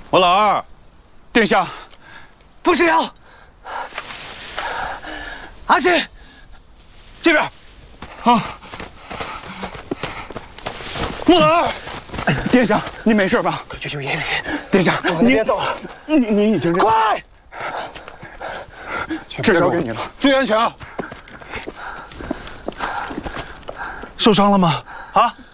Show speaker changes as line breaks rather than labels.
我老二，
殿下，
不是药。阿信，这边。
啊，我老二，殿下，你没事吧？
快去救爷爷。
殿下，
你别走了，
你已经
快，
这交给你了，
注意安全啊！
受伤了吗？
啊，